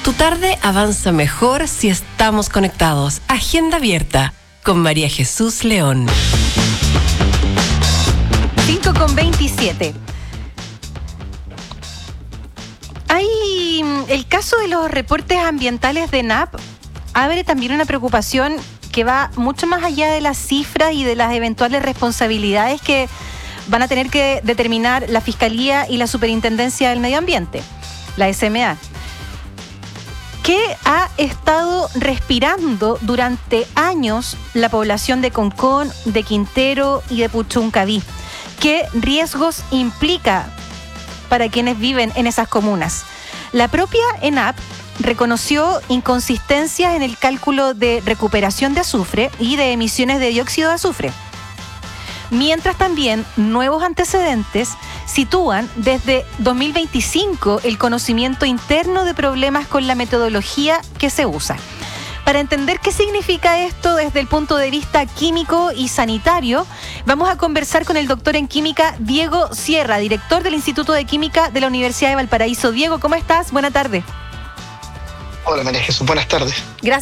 Tu tarde avanza mejor si estamos conectados. Agenda abierta con María Jesús León. 5:27. Hay el caso de los reportes ambientales de ENAP abre también una preocupación que va mucho más allá de las cifras y de las eventuales responsabilidades que van a tener que determinar la Fiscalía y la Superintendencia del Medio Ambiente, la SMA, que ha estado respirando durante años la población de Concón, de Quintero y de Puchuncaví. ¿Qué riesgos implica para quienes viven en esas comunas? La propia ENAP reconoció inconsistencias en el cálculo de recuperación de azufre y de emisiones de dióxido de azufre. Mientras también nuevos antecedentes sitúan desde 2025 el conocimiento interno de problemas con la metodología que se usa. Para entender qué significa esto desde el punto de vista químico y sanitario, vamos a conversar con el doctor en química Diego Sierra, director del Instituto de Química de la Universidad de Valparaíso. Diego, ¿cómo estás? Buena tarde. Hola María Jesús, buenas tardes. Gracias